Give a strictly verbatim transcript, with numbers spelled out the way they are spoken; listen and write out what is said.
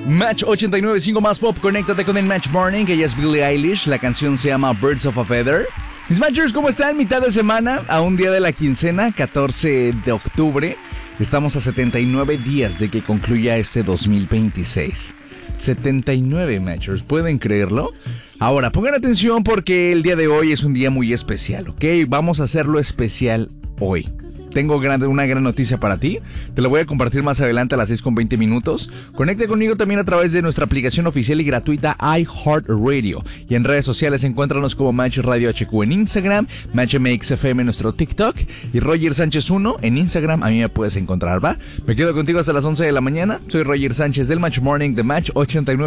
Match ochenta y nueve punto cinco más pop, conéctate con el Match Morning, ella es Billie Eilish, la canción se llama Birds of a Feather. Mis Matchers, ¿cómo están? Mitad de semana, a un día de la quincena, catorce de octubre. Estamos a setenta y nueve días de que concluya este dos mil veintiséis. setenta y nueve, Matchers, ¿pueden creerlo? Ahora, pongan atención porque el día de hoy es un día muy especial, ¿ok? Vamos a hacerlo especial hoy. Tengo grande, una gran noticia para ti. Te la voy a compartir más adelante a las seis con veinte minutos. Conecta conmigo también a través de nuestra aplicación oficial y gratuita iHeartRadio. Y en redes sociales encuéntranos como Match Radio H Q en Instagram, Match M X F M en nuestro TikTok y Roger Sánchez uno en Instagram. A mí me puedes encontrar, ¿va? Me quedo contigo hasta las once de la mañana. Soy Roger Sánchez del Match Morning de Match ochenta y nueve.